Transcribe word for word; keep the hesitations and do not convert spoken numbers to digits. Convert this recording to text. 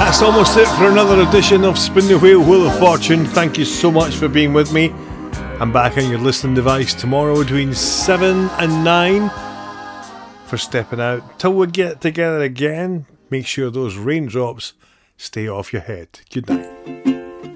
That's almost it for another edition of Spin the Wheel, Wheel of Fortune. Thank you so much for being with me. I'm back on your listening device tomorrow between seven and nine for Stepping Out. Till we get together again, make sure those raindrops stay off your head. Good night.